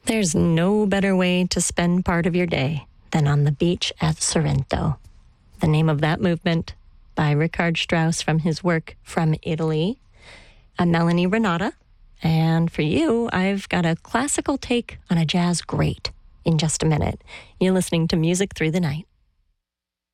There's no better way to spend part of your day than on the beach at Sorrento. The name of that movement by Richard Strauss from his work From Italy. I'm Melanie Renata, and for you, I've got a classical take on a jazz great in just a minute. You're listening to Music Through the Night.